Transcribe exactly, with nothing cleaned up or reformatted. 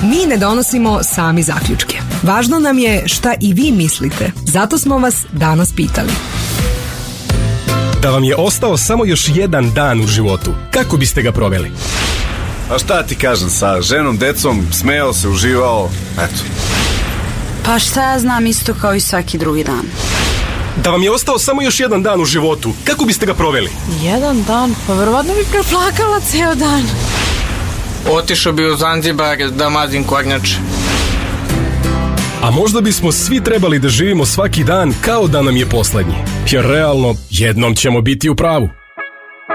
Mi ne donosimo sami zaključke. Važno nam je šta i vi mislite. Zato smo vas danas pitali. Da vam je ostao samo još jedan dan u životu, kako biste ga proveli? A šta ti kažem, sa ženom, decom, smejao se, uživao, eto. Pa šta ja znam, isto kao i svaki drugi dan. Da vam je ostao samo još jedan dan u životu, kako biste ga proveli? Jedan dan? Pa verovatno bi preplakala ceo dan. Otišao bi u Zanzibar da mazim kornjače. A možda bismo svi trebali da živimo svaki dan kao da nam je poslednji. Jer realno, jednom ćemo biti u pravu.